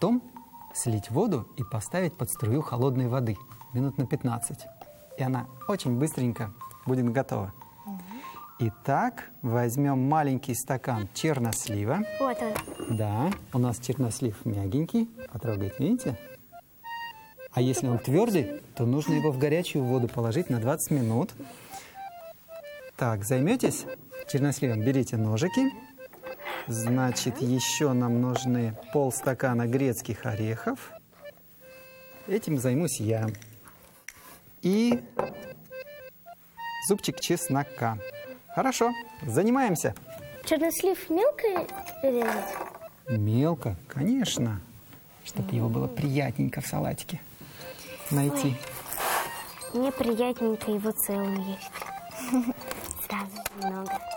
потом слить воду и поставить под струю холодной воды минут на 15. И она очень быстренько будет готова. Итак, возьмем маленький стакан чернослива. Вот он. Да, у нас чернослив мягенький. Потрогайте, видите? А если он твердый, то нужно его в горячую воду положить на 20 минут. Так, займетесь черносливом? Берите ножики. Значит, еще нам нужны полстакана грецких орехов. Этим займусь я. И зубчик чеснока. Хорошо, занимаемся. Чернослив мелко резать? Мелко, конечно, чтобы его было приятненько в салатике найти. Мне приятненько его целым есть. Сразу много.